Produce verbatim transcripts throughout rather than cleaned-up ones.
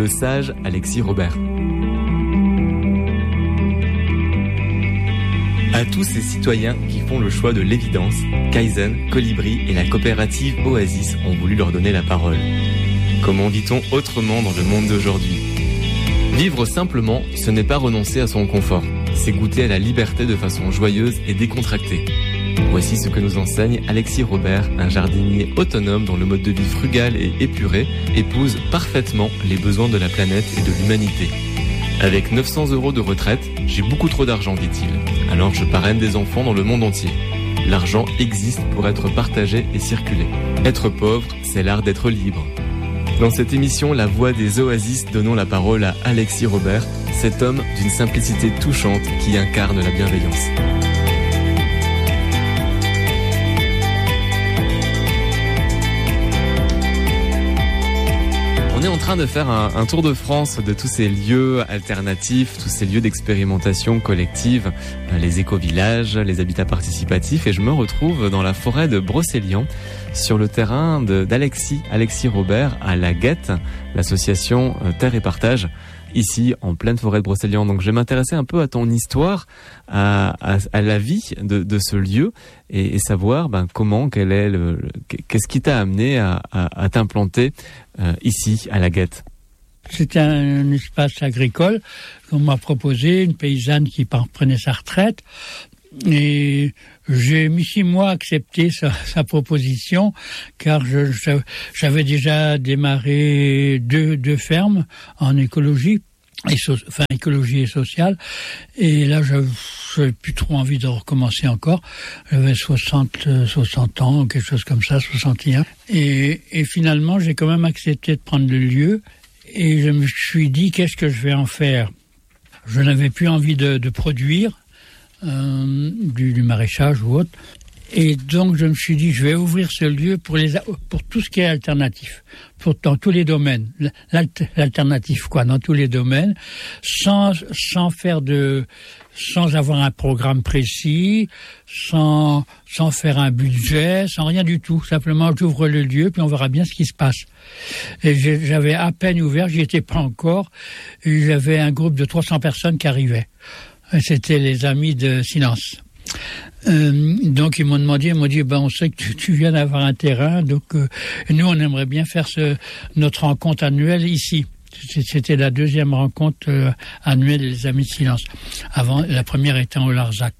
le sage Alexis Robert. À tous ces citoyens qui font le choix de l'évidence, Kaizen, Colibri et la coopérative Oasis ont voulu leur donner la parole. Comment vit-on autrement dans le monde d'aujourd'hui ? Vivre simplement, ce n'est pas renoncer à son confort, c'est goûter à la liberté de façon joyeuse et décontractée. Voici ce que nous enseigne Alexis Robert, un jardinier autonome dont le mode de vie frugal et épuré épouse parfaitement les besoins de la planète et de l'humanité. Avec neuf cents euros de retraite, j'ai beaucoup trop d'argent, dit-il. Alors je parraine des enfants dans le monde entier. L'argent existe pour être partagé et circuler. Être pauvre, c'est l'art d'être libre. Dans cette émission, La Voix des Oasis, donnons la parole à Alexis Robert, cet homme d'une simplicité touchante qui incarne la bienveillance. On est en train de faire un, un tour de France de tous ces lieux alternatifs, tous ces lieux d'expérimentation collective, les éco-villages, les habitats participatifs, et je me retrouve dans la forêt de Brocéliande, sur le terrain de, d'Alexis, Alexis Robert, à La Guette, l'association Terre et Partage, ici en pleine forêt de Brocéliande. Donc je vais m'intéresser un peu à ton histoire, à, à, à la vie de, de ce lieu, et, et savoir ben, comment, quel est le, le, qu'est-ce qui t'a amené à, à, à t'implanter euh, ici à La Guette. C'était un, un espace agricole qu'on m'a proposé, une paysanne qui prenait sa retraite. Et j'ai mis six mois à accepter sa, sa proposition, car je, je, j'avais déjà démarré deux, deux fermes en écologie, et so, enfin écologie et sociale, et là j'avais, j'avais plus trop envie de recommencer encore. J'avais soixante, soixante ans, quelque chose comme ça, soixante et un, et, et finalement j'ai quand même accepté de prendre le lieu, et je me suis dit qu'est-ce que je vais en faire. Je n'avais plus envie de, de produire. Euh, du, du maraîchage ou autre, et donc je me suis dit je vais ouvrir ce lieu pour les pour tout ce qui est alternatif, pour dans tous les domaines, L'alt, l'alternatif quoi, dans tous les domaines, sans sans faire de sans avoir un programme précis, sans sans faire un budget, sans rien du tout. Simplement j'ouvre le lieu puis on verra bien ce qui se passe. Et j'avais à peine ouvert, j'y étais pas encore, et j'avais un groupe de trois cents personnes qui arrivaient. C'était les amis de Silence. Euh, donc ils m'ont demandé, ils m'ont dit, ben on sait que tu, tu viens d'avoir un terrain, donc euh, nous on aimerait bien faire ce, notre rencontre annuelle ici. C'était la deuxième rencontre euh, annuelle des amis de Silence. Avant, la première étant au Larzac.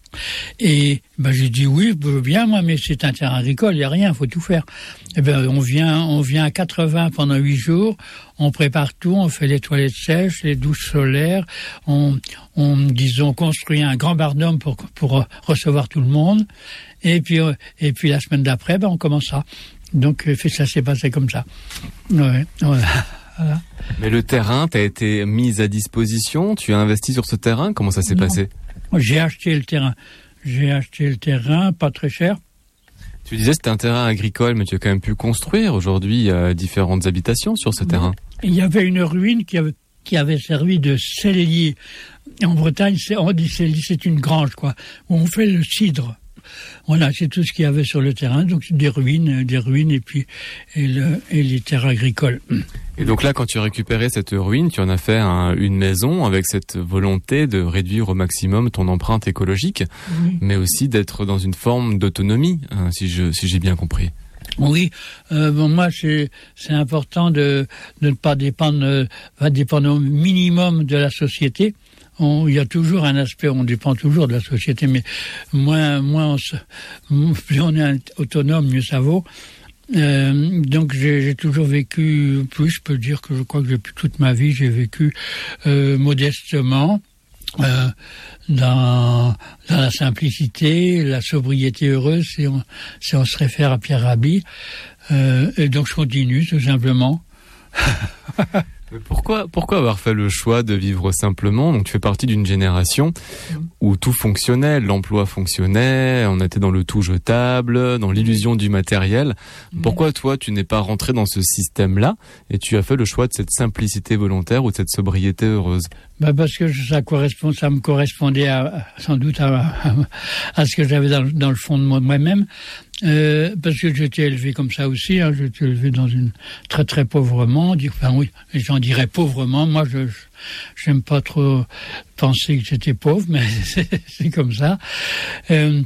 Et ben j'ai dit oui, je veux bien moi, mais c'est un terrain agricole, il y a rien, faut tout faire. Et ben on vient, on vient à quatre-vingts pendant huit jours, on prépare tout, on fait les toilettes sèches, les douches solaires, on, on disons construit un grand barnum pour pour recevoir tout le monde. Et puis et puis la semaine d'après, ben on commence ça. Donc ça s'est passé comme ça. Ouais, voilà. Voilà. Mais le terrain t'a été mis à disposition, tu as investi sur ce terrain, comment ça s'est non. passé ? J'ai acheté le terrain. J'ai acheté le terrain, pas très cher. Tu disais que c'était un terrain agricole, mais tu as quand même pu construire aujourd'hui euh, différentes habitations sur ce oui. terrain. Il y avait une ruine qui avait, qui avait servi de cellier. En Bretagne, c'est, on dit cellier, c'est une grange, quoi, où on fait le cidre. Voilà, c'est tout ce qu'il y avait sur le terrain, donc des ruines, des ruines et puis et, le, et les terres agricoles. Et donc là, quand tu as récupéré cette ruine, tu en as fait un, une maison avec cette volonté de réduire au maximum ton empreinte écologique, oui. mais aussi d'être dans une forme d'autonomie, hein, si je si j'ai bien compris. Oui, euh, bon moi c'est c'est important de de ne pas dépendre, euh, pas dépendre au minimum de la société. On, il y a toujours un aspect, on dépend toujours de la société, mais moins, moins on se, plus on est autonome, mieux ça vaut. Euh, donc j'ai, j'ai toujours vécu, plus je peux dire que je crois que depuis toute ma vie, j'ai vécu euh, modestement, euh, dans, dans la simplicité, la sobriété heureuse, si on, si on se réfère à Pierre Rabhi. Euh, et donc je continue, tout simplement. Mais pourquoi, pourquoi avoir fait le choix de vivre simplement ? Donc tu fais partie d'une génération où tout fonctionnait, l'emploi fonctionnait, on était dans le tout jetable, dans l'illusion du matériel. Pourquoi toi tu n'es pas rentré dans ce système-là et tu as fait le choix de cette simplicité volontaire ou de cette sobriété heureuse ? Bah parce que ça correspond, ça me correspondait à, sans doute à, à, à ce que j'avais dans, dans le fond de moi, moi-même. Euh, parce que j'étais élevé comme ça aussi, hein, j'étais élevé dans une très très pauvrement, enfin oui, les gens diraient pauvrement, moi je, je j'aime pas trop penser que j'étais pauvre, mais c'est, c'est comme ça. Euh,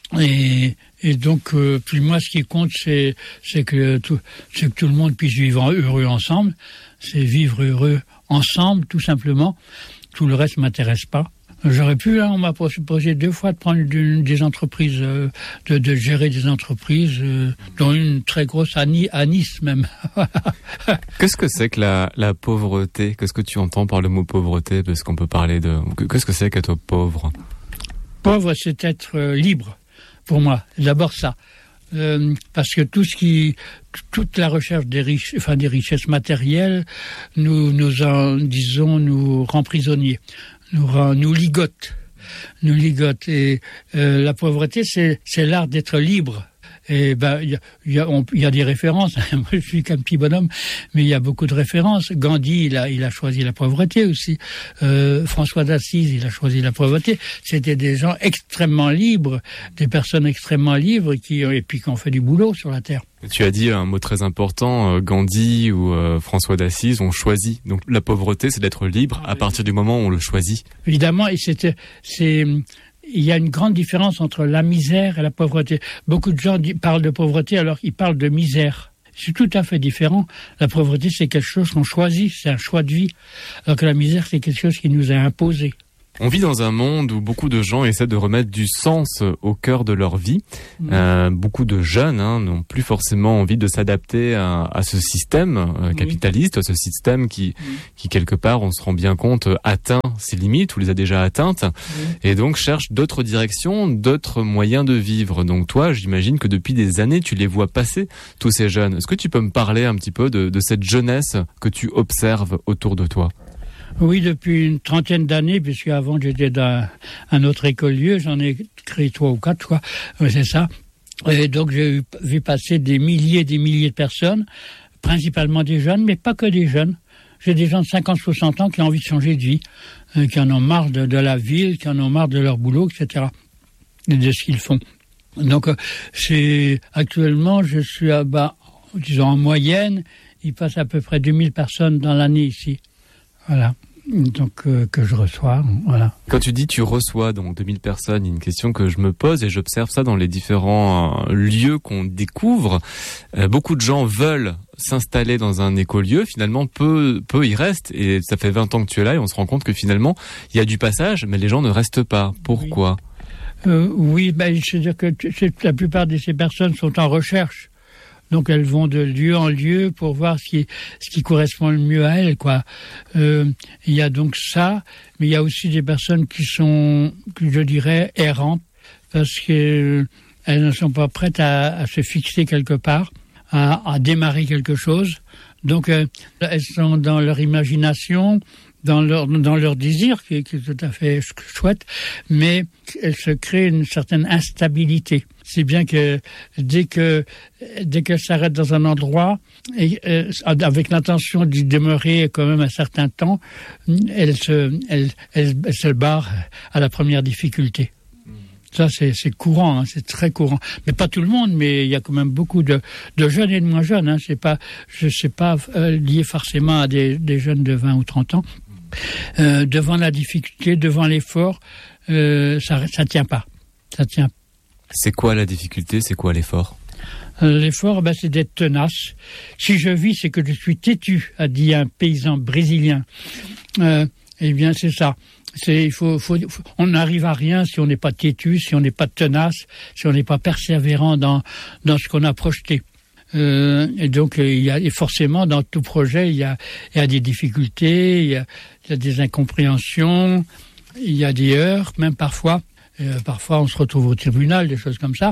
et, et donc, euh, puis moi ce qui compte c'est, c'est, que tout, c'est que tout le monde puisse vivre heureux ensemble, c'est vivre heureux ensemble tout simplement, tout le reste m'intéresse pas. J'aurais pu, hein, on m'a proposé deux fois de prendre une, des entreprises, euh, de, de gérer des entreprises, euh, dont une très grosse à, Ni- à Nice même. Qu'est-ce que c'est que la, la pauvreté ? Qu'est-ce que tu entends par le mot pauvreté ? Parce qu'on peut parler de... Qu'est-ce que c'est qu'être pauvre ? Pauvre, c'est être euh, libre, pour moi. D'abord ça. Euh, parce que tout ce qui, toute la recherche des riches, enfin des richesses matérielles, nous, nous en, disons, nous rend prisonniers. Nous, nous ligote, nous ligote. Et euh, la pauvreté, c'est, c'est l'art d'être libre. Et ben, il y a, y, a, y a des références. Moi, je suis qu'un petit bonhomme, mais il y a beaucoup de références. Gandhi, il a, il a choisi la pauvreté aussi. Euh, François d'Assise, il a choisi la pauvreté. C'était des gens extrêmement libres, des personnes extrêmement libres qui, et puis qui ont fait du boulot sur la terre. Tu as dit un mot très important, euh, Gandhi ou euh, François d'Assise ont choisi. Donc la pauvreté, c'est d'être libre à partir du moment où on le choisit. Évidemment, et c'est, c'est, il y a une grande différence entre la misère et la pauvreté. Beaucoup de gens parlent de pauvreté alors qu'ils parlent de misère. C'est tout à fait différent. La pauvreté, c'est quelque chose qu'on choisit, c'est un choix de vie. Alors que la misère, c'est quelque chose qui nous est imposé. On vit dans un monde où beaucoup de gens essaient de remettre du sens au cœur de leur vie. Mmh. Euh, beaucoup de jeunes hein, n'ont plus forcément envie de s'adapter à, à ce système euh, capitaliste, oui. à ce système qui, mmh. qui, quelque part, on se rend bien compte, atteint ses limites ou les a déjà atteintes, mmh. et donc cherche d'autres directions, d'autres moyens de vivre. Donc toi, j'imagine que depuis des années, tu les vois passer, tous ces jeunes. Est-ce que tu peux me parler un petit peu de, de cette jeunesse que tu observes autour de toi ? Oui, depuis une trentaine d'années, puisque avant j'étais dans un autre écolieu, j'en ai créé trois ou quatre, quoi, c'est ça. Et donc j'ai vu passer des milliers et des milliers de personnes, principalement des jeunes, mais pas que des jeunes. J'ai des gens de cinquante, soixante ans qui ont envie de changer de vie, euh, qui en ont marre de, de la ville, qui en ont marre de leur boulot, et cetera, et de ce qu'ils font. Donc, euh, c'est, actuellement, je suis à, bah, disons, en moyenne, il passe à peu près deux mille personnes dans l'année ici. Voilà. Donc, euh, que je reçois, voilà. Quand tu dis tu reçois donc deux mille personnes, il y a une question que je me pose et j'observe ça dans les différents euh, lieux qu'on découvre. Euh, beaucoup de gens veulent s'installer dans un écolieu, finalement peu peu y restent et ça fait vingt ans que tu es là et on se rend compte que finalement il y a du passage mais les gens ne restent pas. Pourquoi ? Oui, euh, oui ben, c'est-à-dire que la plupart de ces personnes sont en recherche. Donc elles vont de lieu en lieu pour voir ce qui, ce qui correspond le mieux à elles, quoi. Euh, il y a donc ça, mais il y a aussi des personnes qui sont, que je dirais, errantes, parce qu'elles ne sont pas prêtes à, à se fixer quelque part, à, à démarrer quelque chose. Donc euh, elles sont dans leur imagination, dans leur dans leur désir, qui est, qui est tout à fait chouette, mais elles se créent une certaine instabilité. C'est bien que dès que dès qu'elles s'arrêtent dans un endroit, et, euh, avec l'intention d'y demeurer quand même un certain temps, elles se elles, elles, elles se barrent à la première difficulté. Ça, c'est, c'est courant, hein, c'est très courant. Mais pas tout le monde, mais il y a quand même beaucoup de, de jeunes et de moins jeunes. Hein. C'est pas, je sais pas euh, lié forcément à des, des jeunes de vingt ou trente ans. Euh, devant la difficulté, devant l'effort, euh, ça, ça tient pas. Ça tient. C'est quoi la difficulté ? C'est quoi l'effort ? euh, L'effort, ben, c'est d'être tenace. Si je vis, c'est que je suis têtu, a dit un paysan brésilien. Euh, eh bien, c'est ça. C'est, il faut, faut, faut, on n'arrive à rien si on n'est pas têtu, si on n'est pas tenace, si on n'est pas persévérant dans, dans ce qu'on a projeté. Euh, et donc, il y a, et forcément, dans tout projet, il y a, il y a des difficultés, il y a, il y a des incompréhensions, il y a des heurts, même parfois. Euh, parfois, on se retrouve au tribunal, des choses comme ça.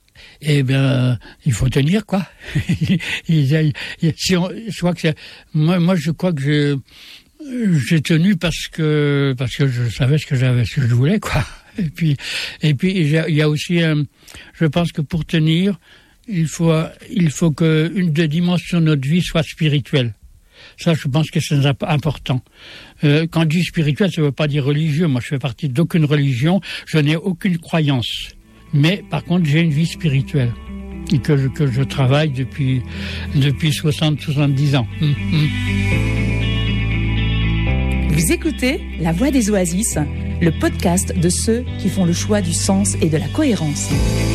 Eh bien, il faut tenir, quoi. il, il, il, si on, je crois que c'est, moi, moi, je crois que je, j'ai tenu parce que parce que je savais ce que j'avais, ce que je voulais, quoi. Et puis et puis il y a aussi, euh, je pense que pour tenir, il faut il faut que une des dimensions de notre vie soit spirituelle. Ça, je pense que c'est important. Euh, quand je dis spirituel, ça ne veut pas dire religieux. Moi, je fais partie d'aucune religion. Je n'ai aucune croyance. Mais par contre, j'ai une vie spirituelle. et que je, que je travaille depuis, depuis soixante à soixante-dix ans. Mmh, mmh. Vous écoutez La Voix des Oasis, le podcast de ceux qui font le choix du sens et de la cohérence.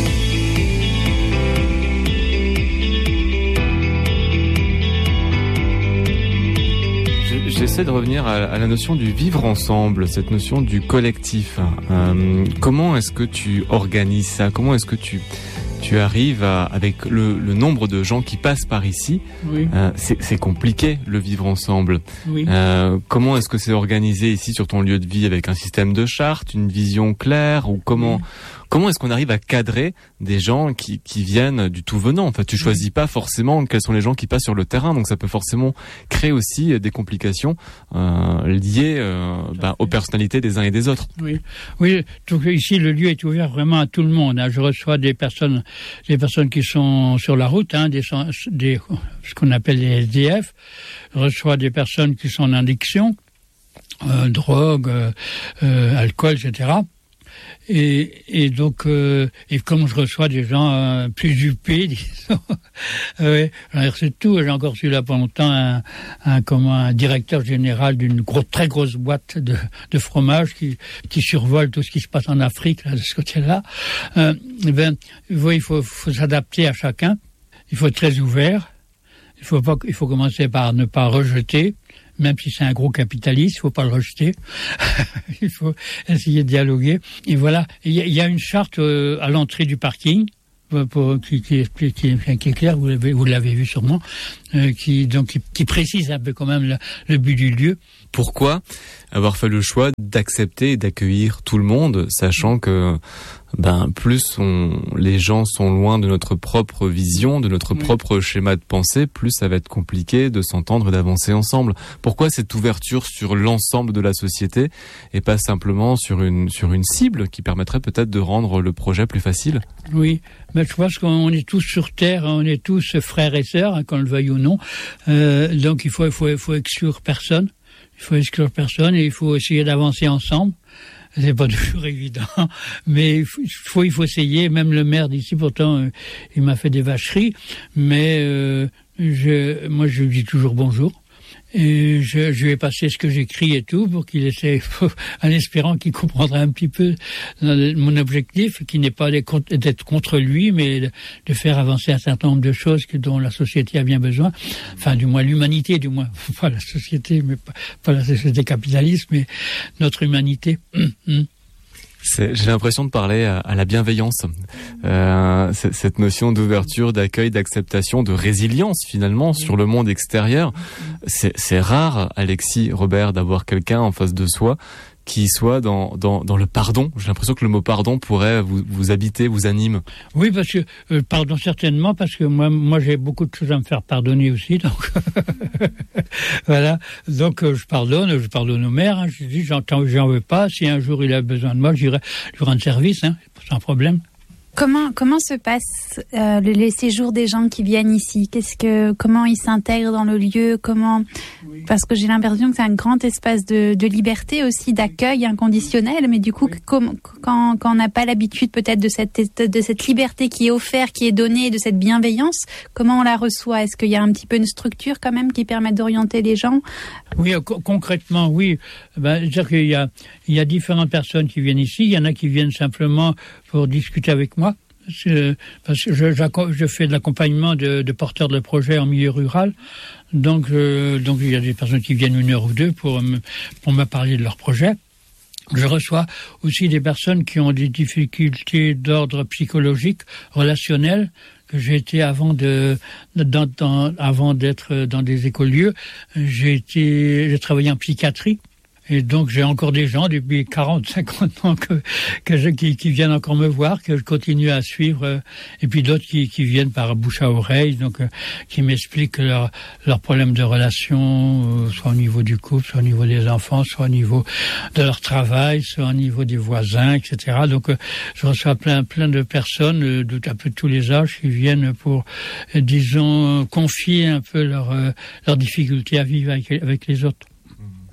J'essaie de revenir à, à la notion du vivre ensemble, cette notion du collectif. Euh, comment est-ce que tu organises ça ? Comment est-ce que tu, tu arrives à, avec le, le nombre de gens qui passent par ici, oui. euh, c'est, c'est compliqué le vivre ensemble. Oui. Euh, comment est-ce que c'est organisé ici sur ton lieu de vie avec un système de charte, une vision claire ou comment oui. Comment est-ce qu'on arrive à cadrer des gens qui, qui viennent du tout venant ? En fait, tu choisis pas forcément quels sont les gens qui passent sur le terrain, donc ça peut forcément créer aussi des complications euh, liées euh, bah, aux personnalités des uns et des autres. Oui, oui. Donc ici le lieu est ouvert vraiment à tout le monde. Hein. Je reçois des personnes, des personnes qui sont sur la route, hein, des, des ce qu'on appelle les S D F. Je reçois des personnes qui sont en addiction, euh, drogue, euh, euh, alcool, et cetera. Et, et donc, euh, et comme je reçois des gens euh, plus huppés, disons, euh, j'en ai reçu tout. J'ai encore reçu là pendant longtemps un, un, comment, un directeur général d'une gros, très grosse boîte de, de fromage qui, qui survole tout ce qui se passe en Afrique, là, de ce côté-là. Euh, et ben, il faut, faut s'adapter à chacun. Il faut être très ouvert. Il faut pas, il faut commencer par ne pas rejeter. Même si c'est un gros capitaliste, il faut pas le rejeter. Il faut essayer de dialoguer. Et voilà, il y, y a une charte euh, à l'entrée du parking pour, pour, qui, qui, qui, qui, qui est claire, vous l'avez, vous l'avez vu sûrement, euh, qui, donc, qui, qui précise un peu quand même le, le but du lieu. Pourquoi avoir fait le choix d'accepter et d'accueillir tout le monde, sachant que ben plus on, les gens sont loin de notre propre vision, de notre oui. propre schéma de pensée, plus ça va être compliqué de s'entendre et d'avancer ensemble. Pourquoi cette ouverture sur l'ensemble de la société et pas simplement sur une sur une cible qui permettrait peut-être de rendre le projet plus facile ? Oui, mais je pense qu'on est tous sur Terre, on est tous frères et sœurs, hein, qu'on le veuille ou non. Euh, donc il faut il faut il faut exclure personne. Il faut exclure personne et il faut essayer d'avancer ensemble. C'est pas toujours évident, mais il faut, il faut essayer. Même le maire d'ici, pourtant, euh, il m'a fait des vacheries, mais euh, je, moi, je lui dis toujours bonjour. Et je, je vais passer ce que j'écris et tout pour qu'il essaie, en espérant qu'il comprendra un petit peu mon objectif, qui n'est pas d'être contre lui, mais de faire avancer un certain nombre de choses dont la société a bien besoin. Enfin, du moins l'humanité, du moins pas la société, mais pas, pas la société capitaliste, mais notre humanité. C'est, j'ai l'impression de parler à, à la bienveillance, euh, cette notion d'ouverture, d'accueil, d'acceptation, de résilience finalement sur le monde extérieur. C'est, c'est rare, Alexis, Robert, d'avoir quelqu'un en face de soi qui soit dans, dans, dans le pardon. J'ai l'impression que le mot pardon pourrait vous, vous habiter, vous anime. Oui, parce que, euh, pardon certainement, parce que moi, moi j'ai beaucoup de choses à me faire pardonner aussi, donc, voilà. Donc, euh, je pardonne, je pardonne au maire, hein, je dis, j'entends, j'en veux pas, si un jour il a besoin de moi, j'irai lui rendre service, hein, sans problème. Comment comment se passe euh, le, les séjours des gens qui viennent ici ? Qu'est-ce que comment ils s'intègrent dans le lieu ? Comment oui. Parce que j'ai l'impression que c'est un grand espace de, de liberté aussi, d'accueil inconditionnel. Mais du coup, oui. comme, quand quand on n'a pas l'habitude peut-être de cette de cette liberté qui est offerte, qui est donnée, de cette bienveillance, comment on la reçoit ? Est-ce qu'il y a un petit peu une structure quand même qui permet d'orienter les gens ? Oui, co- concrètement, oui. Ben, c'est-à-dire qu'il y a il y a différentes personnes qui viennent ici. Il y en a qui viennent simplement pour discuter avec moi. C'est, parce que je, je fais de l'accompagnement de, de porteurs de projets en milieu rural. Donc, euh, donc il y a des personnes qui viennent une heure ou deux pour me, pour me parler de leur projet. Je reçois aussi des personnes qui ont des difficultés d'ordre psychologique, relationnel, que j'ai été avant de, dans, dans, avant d'être dans des écolieux. J'ai été, j'ai travaillé en psychiatrie. Et donc, j'ai encore des gens depuis quarante, cinquante ans que, que je, qui, qui viennent encore me voir, que je continue à suivre. Euh, et puis d'autres qui, qui viennent par bouche à oreille, donc euh, qui m'expliquent leurs leur problèmes de relation, euh, soit au niveau du couple, soit au niveau des enfants, soit au niveau de leur travail, soit au niveau des voisins, et cetera. Donc, euh, je reçois plein, plein de personnes euh, de un peu de tous les âges qui viennent pour, euh, disons, confier un peu leurs euh, leurs difficultés à vivre avec, avec les autres.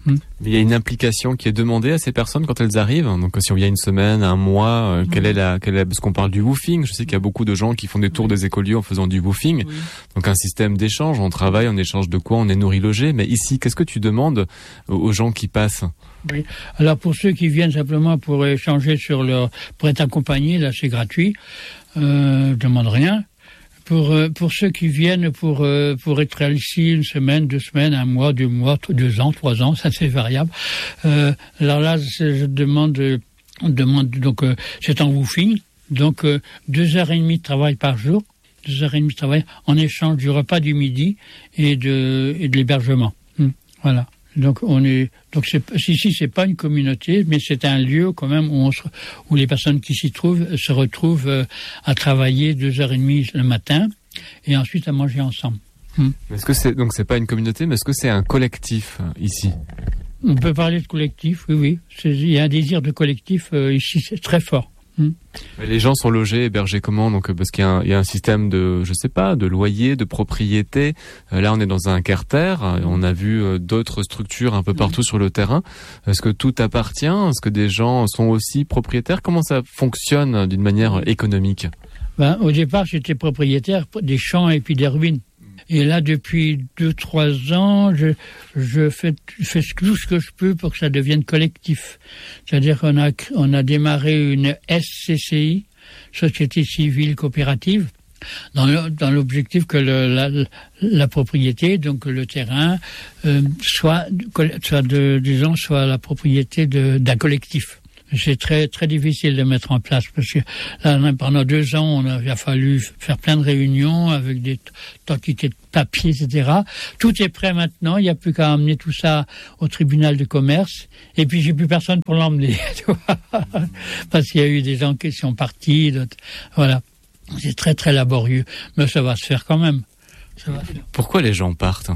Hmm. Il y a une implication qui est demandée à ces personnes quand elles arrivent. Donc, si on vient une semaine, un mois, euh, quelle est la, quelle est, parce qu'on parle du woofing. Je sais qu'il y a beaucoup de gens qui font des tours oui. des écoliers en faisant du woofing. Oui. Donc, un système d'échange. On travaille, on échange de quoi? On est nourri, logé. Mais ici, qu'est-ce que tu demandes aux gens qui passent? Oui. Alors, pour ceux qui viennent simplement pour échanger sur leur, pour être accompagnés, là, c'est gratuit. Euh, je demande rien. Pour, euh, pour ceux qui viennent pour, euh, pour être ici une semaine, deux semaines, un mois, deux mois, deux ans, trois ans, ça c'est variable. Euh, alors là, je demande, on demande donc, euh, c'est en woofing, donc euh, deux heures et demie de travail par jour, deux heures et demie de travail en échange du repas du midi et de, et de l'hébergement. Hum, voilà. Donc on est donc c'est ici c'est pas une communauté, mais c'est un lieu quand même où on se, où les personnes qui s'y trouvent se retrouvent euh, à travailler deux heures et demie le matin et ensuite à manger ensemble. Hmm. Est-ce que c'est donc c'est pas une communauté, mais est-ce que c'est un collectif euh, ici? On peut parler de collectif, oui, oui. C'est, il y a un désir de collectif euh, ici, c'est très fort. Hmm. Les gens sont logés, hébergés comment? Donc parce qu'il y a, un, il y a un système de, je sais pas, de loyer, de propriété. Euh, là, on est dans un carter. On a vu euh, d'autres structures un peu partout sur le terrain. Est-ce que tout appartient? Est-ce que des gens sont aussi propriétaires? Comment ça fonctionne d'une manière économique? Ben, au départ, j'étais propriétaire des champs et puis des ruines. Et là, depuis deux, trois ans, je, je fais, fais tout ce que je peux pour que ça devienne collectif. C'est-à-dire qu'on a, on a démarré une S C C I, Société Civile Coopérative, dans, le, dans l'objectif que le, la, la propriété, donc le terrain, euh, soit, soit de, disons, soit la propriété de, d'un collectif. C'est très très difficile de mettre en place parce que là, pendant deux ans, on a, il a fallu faire plein de réunions avec des quantités de papier, et cetera. Tout est prêt maintenant. Il n'y a plus qu'à emmener tout ça au tribunal de commerce. Et puis j'ai plus personne pour l'emmener, tu vois, parce qu'il y a eu des gens qui sont partis. D'autres. Voilà, c'est très très laborieux, mais ça va se faire quand même. Ça va se faire. Pourquoi les gens partent?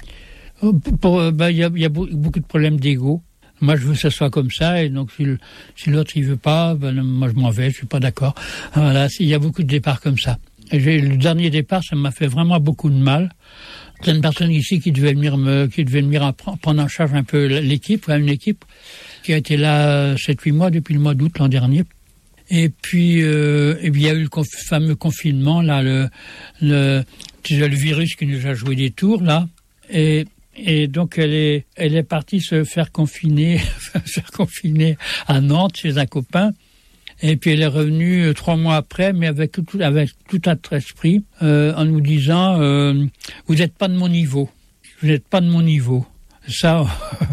Pour, pour, ben, il y a, il y a beaucoup de problèmes d'ego. Moi, je veux que ça soit comme ça, et donc si, le, si l'autre il veut pas, ben, moi je m'en vais, je suis pas d'accord. Voilà, il y a beaucoup de départs comme ça. Et j'ai, le dernier départ, ça m'a fait vraiment beaucoup de mal. Il y a une personne ici qui devait venir me, qui devait venir prendre en charge un peu l'équipe, une équipe qui a été là sept huit mois depuis le mois d'août l'an dernier. Et puis, euh, et puis il y a eu le conf, fameux confinement là, le, le, le virus qui nous a joué des tours là, et Et donc elle est, elle est partie se faire confiner, se faire confiner à Nantes chez un copain. Et puis elle est revenue trois mois après, mais avec tout, avec tout un esprit, euh, en nous disant euh, vous n'êtes pas de mon niveau, vous n'êtes pas de mon niveau. Ça,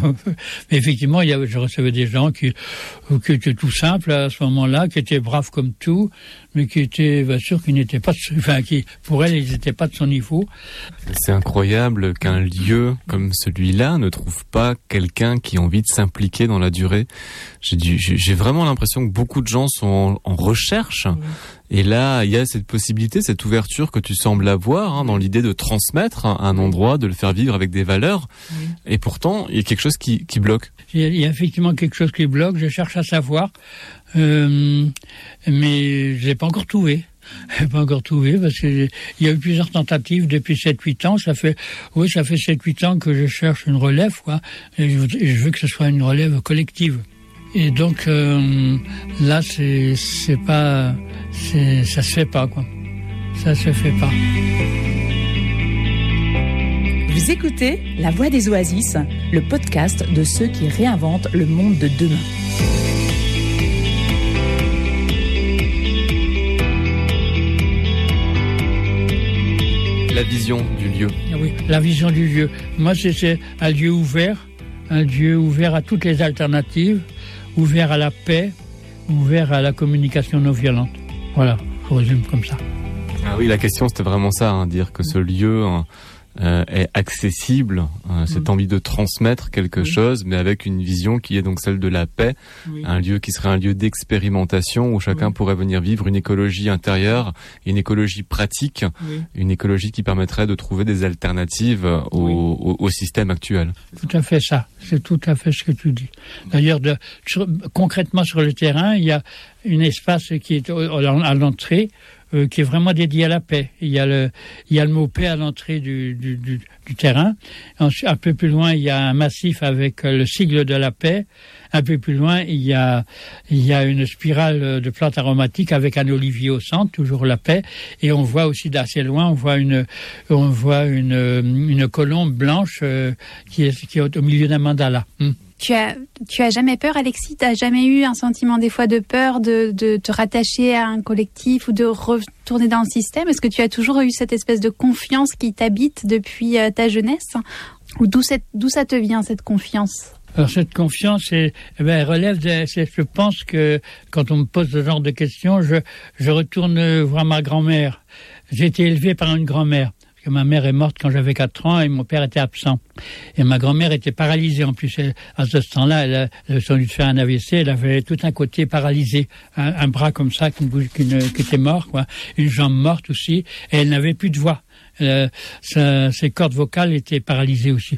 mais effectivement, il y avait, je recevais des gens qui, qui étaient tout simples à ce moment-là, qui étaient braves comme tout, mais qui étaient, bien sûr, qui n'étaient pas, enfin, qui, pour elles, ils n'étaient pas de son niveau. C'est incroyable qu'un lieu comme celui-là ne trouve pas quelqu'un qui a envie de s'impliquer dans la durée. J'ai, dû, j'ai vraiment l'impression que beaucoup de gens sont en, en recherche. Oui. Et là, il y a cette possibilité, cette ouverture que tu sembles avoir, hein, dans l'idée de transmettre un endroit, de le faire vivre avec des valeurs. Oui. Et pourtant, il y a quelque chose qui, qui bloque. Il y a effectivement quelque chose qui bloque. Je cherche à savoir, euh, mais je l'ai pas encore trouvé. Je l'ai pas encore trouvé parce que il y a eu plusieurs tentatives depuis sept huit ans. Ça fait, oui, ça fait sept huit ans que je cherche une relève, quoi. Et je, je veux que ce soit une relève collective. Et donc euh, là, c'est c'est pas, c'est ça se fait pas, quoi. Ça se fait pas. Vous écoutez La Voix des Oasis, le podcast de ceux qui réinventent le monde de demain. La vision du lieu. Ah oui, la vision du lieu. Moi, c'est, c'est un lieu ouvert, un lieu ouvert à toutes les alternatives, ouvert à la paix, ouvert à la communication non violente. Voilà, je résume comme ça. Ah oui, la question c'était vraiment ça, hein, dire que ce lieu euh, est accessible, euh, cette mmh. envie de transmettre quelque oui. chose, mais avec une vision qui est donc celle de la paix, oui. un lieu qui serait un lieu d'expérimentation où chacun oui. pourrait venir vivre une écologie intérieure, une écologie pratique, oui. une écologie qui permettrait de trouver des alternatives au, oui. au, au système actuel. Tout à fait ça, C'est tout à fait ce que tu dis. D'ailleurs, de, sur, concrètement sur le terrain, il y a un espace qui est à l'entrée, euh, qui est vraiment dédié à la paix. Il y a le, il y a le mot paix à l'entrée du, du, du, du terrain. Ensuite, un peu plus loin, il y a un massif avec le sigle de la paix. Un peu plus loin, il y a, il y a une spirale de plantes aromatiques avec un olivier au centre, toujours la paix. Et on voit aussi d'assez loin, on voit une, on voit une, une colombe blanche euh, qui est, qui est au milieu d'un mandala. Hum. Tu as, tu as jamais peur, Alexis? Tu n'as jamais eu un sentiment des fois de peur de, de te rattacher à un collectif ou de retourner dans le système? Est-ce que tu as toujours eu cette espèce de confiance qui t'habite depuis ta jeunesse? Ou d'où, cette, d'où ça te vient, cette confiance? Alors cette confiance, est, eh ben, elle relève de, c'est, je pense que quand on me pose ce genre de questions, je, je retourne voir ma grand-mère. J'ai été élevé par une grand-mère. Que ma mère est morte quand j'avais quatre ans et mon père était absent. Et ma grand-mère était paralysée. En plus, elle, à ce temps-là, elle avait sans doute fait un A V C. Elle avait tout un côté paralysé. Un, un bras comme ça qui, qui, qui était mort, quoi. Une jambe morte aussi. Et elle n'avait plus de voix. Euh, sa, ses cordes vocales étaient paralysées aussi.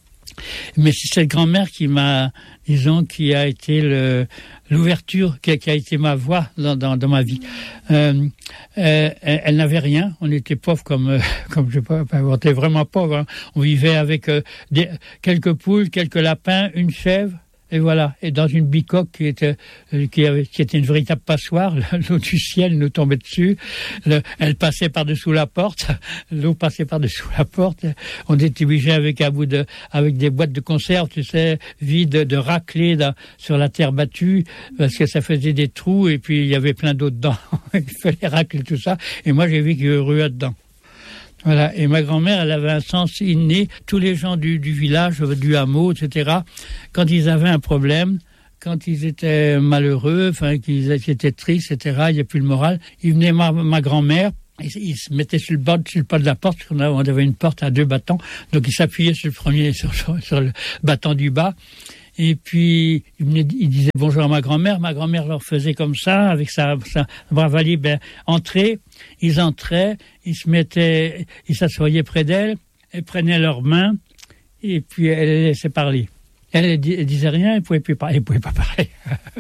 Mais c'est cette grand-mère qui m'a, disons, qui a été le, l'ouverture, qui a, qui a été ma voix dans, dans, dans ma vie. Euh, euh, elle, elle n'avait rien. On était pauvres comme, euh, comme je sais pas, on était vraiment pauvres. Hein. On vivait avec euh, des, quelques poules, quelques lapins, une chèvre. Et voilà, et dans une bicoque qui était, qui avait, qui était une véritable passoire, l'eau du ciel nous tombait dessus, le, elle passait par-dessous la porte, l'eau passait par-dessous la porte, on était obligé avec un bout de, avec des boîtes de conserve, tu sais, vides, de racler dans, sur la terre battue, parce que ça faisait des trous, et puis il y avait plein d'eau dedans, il fallait racler tout ça, et moi j'ai vécu heureux là-dedans. Voilà. Et ma grand-mère, elle avait un sens inné. Tous les gens du, du village, du hameau, et cetera, quand ils avaient un problème, quand ils étaient malheureux, enfin, qu'ils étaient tristes, et cetera, il n'y a plus le moral, ils venaient ma, ma grand-mère, ils, ils se mettaient sur le bord, sur le pas de la porte, on avait une porte à deux bâtons, donc ils s'appuyaient sur le premier, sur, sur, sur le bâton du bas. Et puis, ils disaient bonjour à ma grand-mère. Ma grand-mère leur faisait comme ça, avec sa, sa bravalie, ben, entrer. Ils entraient, ils se mettaient, ils s'assoyaient près d'elle, elle prenait leurs mains, et puis elle les laissait parler. Elle, elle disait rien, elle pouvait plus parler, elle pouvait pas parler.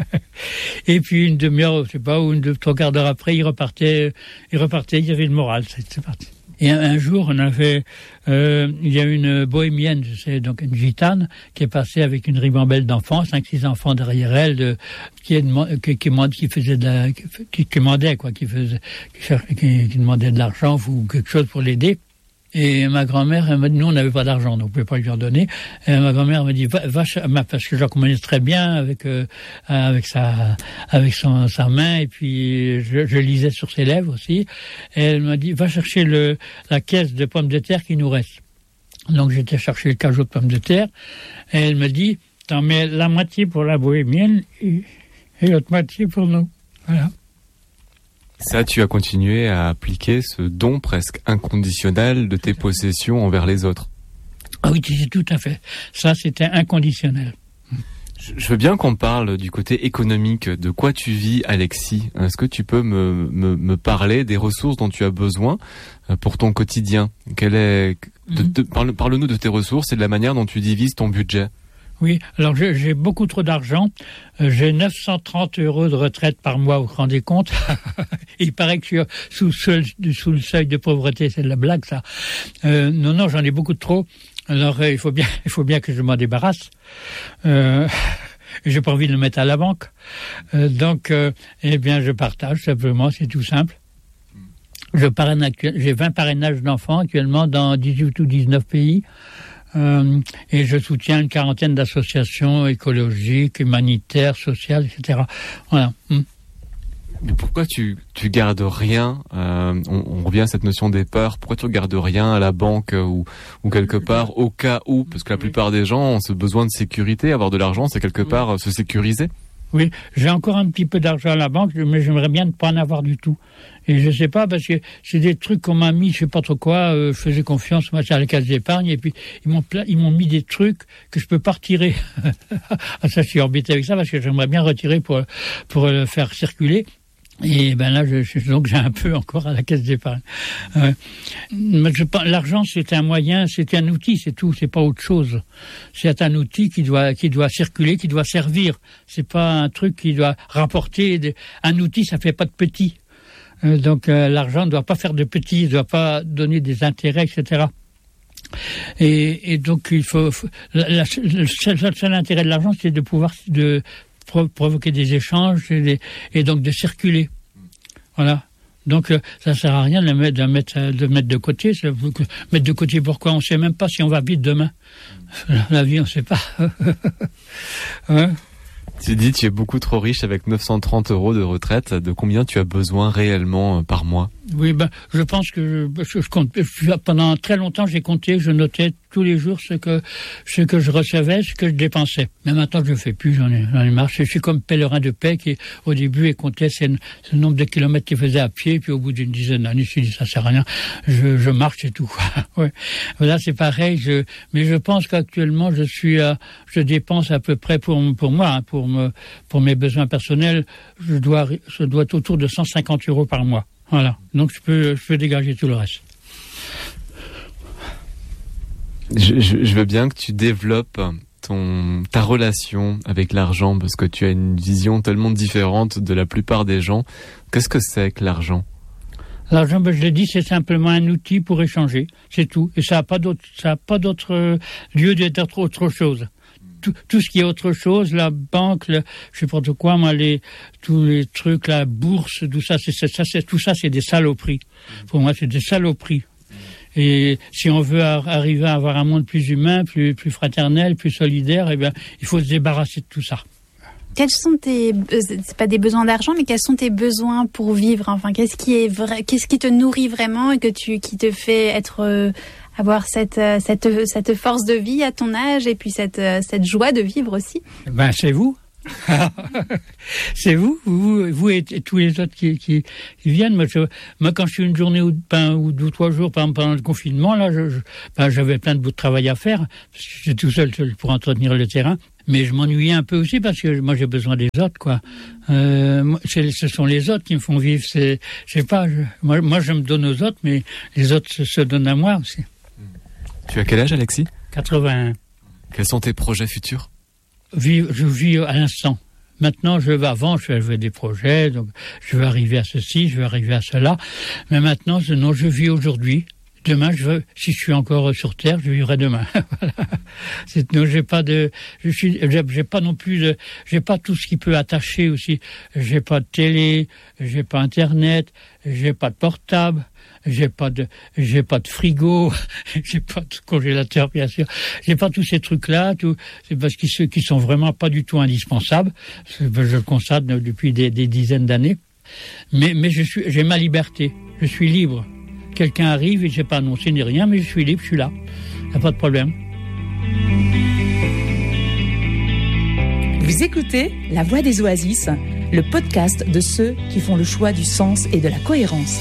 Et puis, une demi-heure, je sais pas, ou une, deux, trois quarts d'heure après, ils repartaient, ils repartaient, il y avait le moral, c'est, c'est parti. Et un, un jour, on avait, euh, il y a une bohémienne, je sais, donc une gitane, qui est passée avec une ribambelle d'enfants, cinq, six enfants derrière elle, de, qui, est, qui, qui, qui faisait de la, qui, qui demandait, quoi, qui faisait, qui, qui, qui demandait de l'argent ou quelque chose pour l'aider. Et ma grand-mère, elle m'a dit, nous, on n'avait pas d'argent, donc on ne pouvait pas lui en donner. Et ma grand-mère m'a dit, va, va, parce que je la connaissais très bien avec, euh, avec sa, avec son, sa main, et puis je, je lisais sur ses lèvres aussi. Et elle m'a dit, va chercher le, la caisse de pommes de terre qui nous reste. Donc j'étais chercher le cajot de pommes de terre, et elle me dit, t'en mets la moitié pour la bohémienne, et, et l'autre moitié pour nous. Voilà. Ça, tu as continué à appliquer ce don presque inconditionnel de tes possessions envers les autres. Ah oui, c'est tout à fait. Ça, c'était inconditionnel. Je veux bien qu'on parle du côté économique. De quoi tu vis, Alexis? Est-ce que tu peux me, me, me parler des ressources dont tu as besoin pour ton quotidien? Quelle est, de, de, parle, parle-nous de tes ressources et de la manière dont tu divises ton budget. Oui, alors j'ai, j'ai beaucoup trop d'argent. Euh, j'ai neuf cent trente euros de retraite par mois, vous vous rendez compte? Il paraît que je suis sous, sous, sous le seuil de pauvreté, c'est de la blague ça. Euh, non, non, j'en ai beaucoup trop. Alors euh, il faut bien, il faut bien que je m'en débarrasse. Euh, j'ai pas envie de le mettre à la banque. Euh, donc, euh, eh bien, je partage simplement, c'est tout simple. Je parraine actuellement, j'ai vingt parrainages d'enfants actuellement dans dix-huit ou dix-neuf pays. Euh, et je soutiens une quarantaine d'associations écologiques, humanitaires, sociales, et cetera. Voilà. Mm. Mais pourquoi tu, tu gardes rien euh, on, on revient à cette notion des peurs. Pourquoi tu gardes rien à la banque ou, ou quelque part au cas où? Parce que la plupart des gens ont ce besoin de sécurité. Avoir de l'argent, c'est quelque part euh, se sécuriser. Oui, j'ai encore un petit peu d'argent à la banque, mais j'aimerais bien ne pas en avoir du tout. Et je sais pas, parce que c'est des trucs qu'on m'a mis, je sais pas trop quoi, euh, je faisais confiance, moi, à la caisse d'épargne, et puis ils m'ont, ils m'ont mis des trucs que je peux pas retirer. Ah, ça, je suis embêté avec ça, parce que j'aimerais bien retirer pour, pour le faire circuler. Et ben là, je, je, donc j'ai un peu encore à la caisse d'épargne. Euh, je, l'argent, c'est un moyen, c'est un outil, c'est tout, c'est pas autre chose. C'est un outil qui doit, qui doit circuler, qui doit servir. C'est pas un truc qui doit rapporter. Des, un outil, ça fait pas de petit. Euh, donc euh, l'argent ne doit pas faire de petit, ne doit pas donner des intérêts, et cetera. Et, et donc il faut, faut la, la, le seul, seul intérêt de l'argent, c'est de pouvoir de pro- provoquer des échanges et, des, et donc de circuler. Voilà. Donc euh, ça sert à rien de le mettre, de mettre, de mettre de côté. Ça, mettre de côté pourquoi? On sait même pas si on va vivre demain. La vie, on sait pas. Ouais. Tu dis tu es beaucoup trop riche avec neuf cent trente euros de retraite. De combien tu as besoin réellement par mois? Oui, ben, je pense que je, je compte. Je, pendant très longtemps, j'ai compté, je notais tous les jours ce que ce que je recevais, ce que je dépensais. Mais maintenant, je le fais plus. J'en ai, j'en ai marre. Je suis comme pèlerin de paix qui, au début, il comptait ce nombre de kilomètres qu'il faisait à pied, puis au bout d'une dizaine d'années, je me suis dit ça sert à rien. Je, je marche et tout. Ouais. Voilà, c'est pareil. Je, mais je pense qu'actuellement, je suis, à, je dépense à peu près pour pour moi, hein, pour me, pour mes besoins personnels, je dois, je dois être autour de cent cinquante euros par mois. Voilà, donc je peux, je peux dégager tout le reste. Je, je, je veux bien que tu développes ton, ta relation avec l'argent, parce que tu as une vision tellement différente de la plupart des gens. Qu'est-ce que c'est que l'argent? L'argent, ben, je l'ai dit, c'est simplement un outil pour échanger, c'est tout. Et ça n'a pas d'autre, ça a pas d'autre euh, lieu d'être autre chose. Tout, tout ce qui est autre chose, la banque, le, je sais pas de quoi, moi, les, tous les trucs, la bourse, tout ça, c'est, c'est, ça, c'est, tout ça, c'est des saloperies. Pour moi, c'est des saloperies. Et si on veut ar- arriver à avoir un monde plus humain, plus, plus fraternel, plus solidaire, eh bien, il faut se débarrasser de tout ça. Quels sont tes, c'est pas des besoins d'argent, mais quels sont tes besoins pour vivre? Enfin, qu'est-ce qui est vrai, qu'est-ce qui te nourrit vraiment et que tu, qui te fait être, euh, avoir cette, cette, cette force de vie à ton âge et puis cette, cette joie de vivre aussi? Ben, c'est vous. C'est vous, vous, vous et, et tous les autres qui, qui, qui viennent. Moi, je, moi, quand je suis une journée ou, ben, ou deux ou trois jours pendant, pendant le confinement, là, je, je, ben, j'avais plein de bouts de travail à faire parce que j'étais tout seul, seul pour entretenir le terrain. Mais je m'ennuyais un peu aussi parce que moi, j'ai besoin des autres, quoi. Euh, c'est, ce sont les autres qui me font vivre. C'est, je sais pas. Je, moi, moi, je me donne aux autres, mais les autres se, se donnent à moi aussi. Tu as quel âge, Alexis? quatre-vingt-un. Quels sont tes projets futurs? Vivre, je vis à l'instant. Maintenant, je vais avant, je fais des projets, donc je vais arriver à ceci, je vais arriver à cela. Mais maintenant, non, je vis aujourd'hui. Demain, je veux, si je suis encore sur Terre, je vivrai demain. Voilà. C'est, non, j'ai pas de, je suis, j'ai, j'ai pas non plus de, j'ai pas tout ce qui peut attacher aussi. J'ai pas de télé, j'ai pas Internet, j'ai pas de portable. J'ai pas de, j'ai pas de frigo, j'ai pas de congélateur, bien sûr. J'ai pas tous ces trucs-là, tout, c'est parce qu'ils, ceux qui sont vraiment pas du tout indispensables. Je le constate depuis des, des dizaines d'années. Mais, mais je suis, j'ai ma liberté. Je suis libre. Quelqu'un arrive et j'ai pas annoncé ni rien, mais je suis libre, je suis là. Y a pas de problème. Vous écoutez La Voix des Oasis, le podcast de ceux qui font le choix du sens et de la cohérence.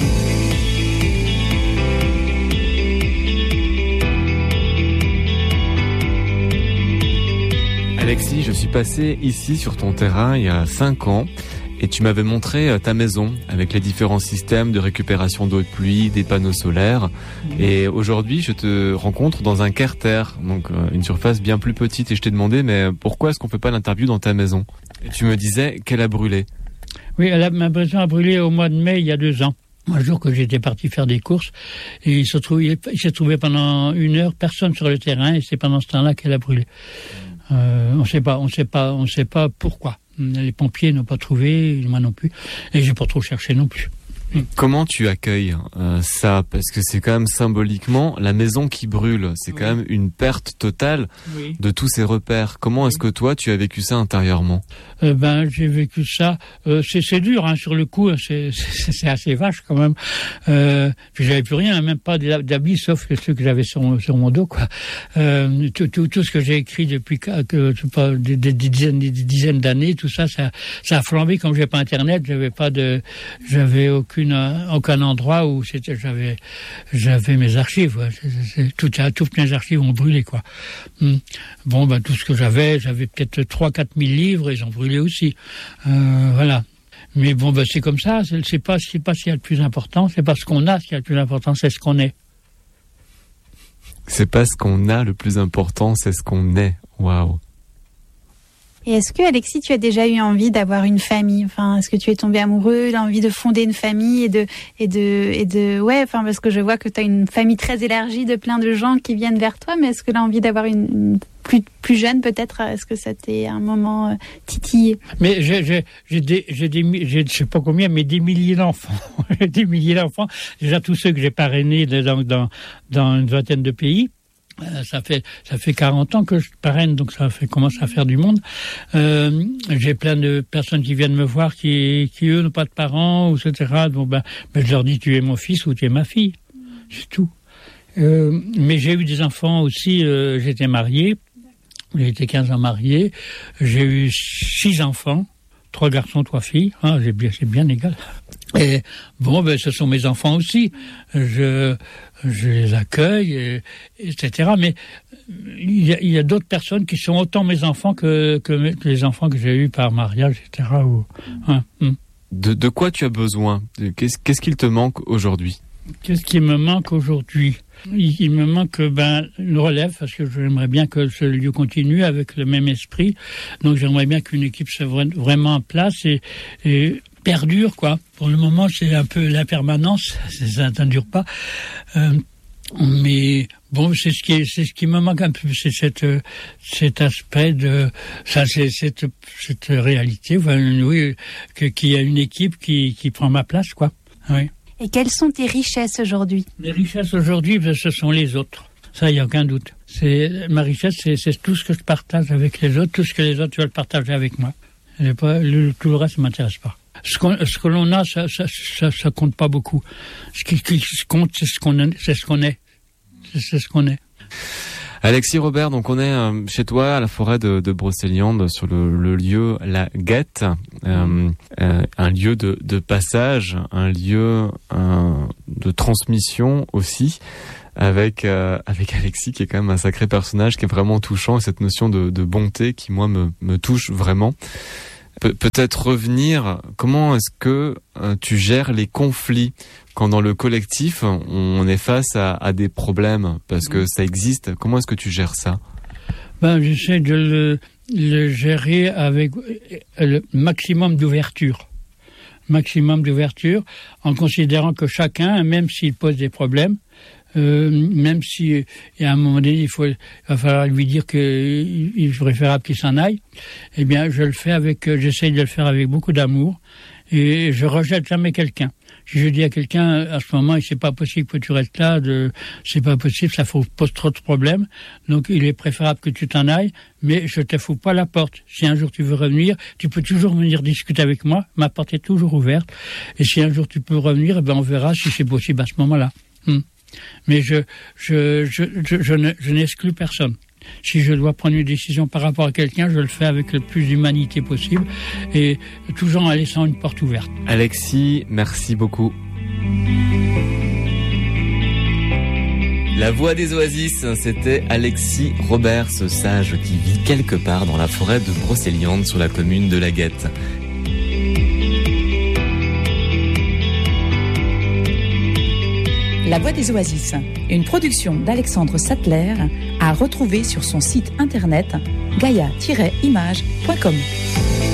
Alexis, je suis passé ici sur ton terrain il y a cinq ans et tu m'avais montré ta maison avec les différents systèmes de récupération d'eau de pluie, des panneaux solaires. Et aujourd'hui, je te rencontre dans un carter, donc une surface bien plus petite. Et je t'ai demandé, mais pourquoi est-ce qu'on fait pas l'interview dans ta maison? Et tu me disais qu'elle a brûlé. Oui, elle a, ma maison a brûlé au mois de mai, il y a deux ans. Un jour que j'étais parti faire des courses, et il se trouvait, il s'est trouvé pendant une heure personne sur le terrain, et c'est pendant ce temps-là qu'elle a brûlé. Euh, on sait pas, on sait pas, on sait pas pourquoi. Les pompiers n'ont pas trouvé, moi non plus, et j'ai pas trop cherché non plus. Comment tu accueilles euh, ça? Parce que c'est quand même symboliquement la maison qui brûle. C'est oui. quand même une perte totale oui. de tous ces repères. Comment oui. est-ce que toi, tu as vécu ça intérieurement? euh, Ben, j'ai vécu ça. Euh, c'est, c'est dur, hein, sur le coup. C'est, c'est, c'est assez vache quand même. Euh, puis j'avais plus rien, même pas d'habits, sauf que ceux que j'avais sur, sur mon dos, quoi. Euh, tout, tout, tout ce que j'ai écrit depuis que, que pas, des, des, des, dizaines, des dizaines d'années, tout ça, ça, ça a flambé. Comme j'ai pas Internet, j'avais pas de, j'avais aucune aucun endroit où c'était, j'avais, j'avais mes archives. Ouais. C'est, c'est, tout, toutes mes archives ont brûlé, quoi. Hum. Bon, ben tout ce que j'avais, j'avais peut-être trois, quatre mille livres, ils ont brûlé aussi. Euh, voilà. Mais bon, ben, c'est comme ça. C'est, c'est pas, c'est pas ce qu'il y a le plus important. C'est pas ce qu'on a, ce qui est le plus important, c'est ce qu'on est. C'est pas ce qu'on a le plus important, c'est ce qu'on est. Waouh. Et est-ce que, Alexis, tu as déjà eu envie d'avoir une famille? Enfin, est-ce que tu es tombé amoureux, l'envie de fonder une famille et de, et de, et de, ouais, enfin, parce que je vois que tu as une famille très élargie de plein de gens qui viennent vers toi, mais est-ce que l'envie d'avoir une, une plus, plus jeune, peut-être, est-ce que ça t'est un moment euh, titillé? Mais j'ai, j'ai, j'ai des, j'ai des, j'ai, je sais pas combien, mais des milliers d'enfants. des milliers d'enfants. Déjà, tous ceux que j'ai parrainés dans, dans, dans une vingtaine de pays. Euh, ça fait ça fait quarante ans que je parraine, donc ça fait commence à faire du monde. Euh, j'ai plein de personnes qui viennent me voir qui qui eux n'ont pas de parents, et cetera. Bon ben, ben je leur dis tu es mon fils ou tu es ma fille, c'est tout. Euh, mais j'ai eu des enfants aussi. Euh, j'étais marié, j'ai été quinze ans marié. J'ai eu six enfants, trois garçons, trois filles. Hein, j'ai bien c'est bien égal. Et bon ben ce sont mes enfants aussi. Je je les accueille, et, et cetera. Mais il y a, il y a d'autres personnes qui sont autant mes enfants que, que, mes, que les enfants que j'ai eus par mariage, et cetera. Ou, hein, hein. De, de quoi tu as besoin? Qu'est-ce, qu'est-ce qu'il te manque aujourd'hui? Qu'est-ce qui me manque aujourd'hui? il, il me manque ben, une relève, parce que j'aimerais bien que ce lieu continue avec le même esprit. Donc j'aimerais bien qu'une équipe soit vraiment en place et... et perdure, quoi. Pour le moment, c'est un peu l'impermanence, ça ne dure pas. Euh, mais bon, c'est ce qui, c'est ce qui me manque un peu, c'est cette, cet aspect de, ça, c'est cette, cette réalité, enfin, oui, que, qu'il y a une équipe qui, qui prend ma place, quoi. Oui. Et quelles sont tes richesses aujourd'hui? Les richesses aujourd'hui, ce sont les autres. Ça, il n'y a aucun doute. C'est, ma richesse, c'est, c'est tout ce que je partage avec les autres, tout ce que les autres veulent partager avec moi. Et pas, le, tout le reste ne m'intéresse pas. Ce, qu'on, ce que l'on a, ça, ça, ça, ça compte pas beaucoup. Ce qui, qui compte, c'est ce qu'on, c'est ce qu'on est. C'est, c'est ce qu'on est. Alexis Robert, donc on est euh, chez toi à la forêt de, de Brocéliande, sur le, le lieu La Guette, euh, euh, un lieu de, de passage, un lieu euh, de transmission aussi, avec euh, avec Alexis qui est quand même un sacré personnage, qui est vraiment touchant, et cette notion de, de bonté qui moi me, me touche vraiment. Pe- peut-être revenir, comment est-ce que euh, tu gères les conflits quand dans le collectif on est face à, à des problèmes, parce que ça existe? Comment est-ce que tu gères ça? Ben, j'essaie de le, le gérer avec le maximum d'ouverture. Maximum d'ouverture, en considérant que chacun, même s'il pose des problèmes, Euh, même si et à un moment donné il faut il va falloir lui dire que il est préférable qu'il s'en aille, eh bien je le fais avec euh, j'essaye de le faire avec beaucoup d'amour, et je rejette jamais quelqu'un. Si je dis à quelqu'un à ce moment c'est pas possible que tu restes là, de c'est pas possible, ça pose trop de problèmes, donc il est préférable que tu t'en ailles, mais je te fous pas la porte. Si un jour tu veux revenir, tu peux toujours venir discuter avec moi, ma porte est toujours ouverte, et si un jour tu peux revenir, eh ben on verra si c'est possible à ce moment-là. Hmm. Mais je, je, je, je, je, ne, je n'exclus personne. Si je dois prendre une décision par rapport à quelqu'un, je le fais avec le plus d'humanité possible, et toujours en laissant une porte ouverte. Alexis, merci beaucoup. La voix des oasis, c'était Alexis Robert, ce sage qui vit quelque part dans la forêt de Brocéliande, sur la commune de La Guette. La Voix des Oasis, une production d'Alexandre Sattler, à retrouver sur son site internet gaia tiret image point com.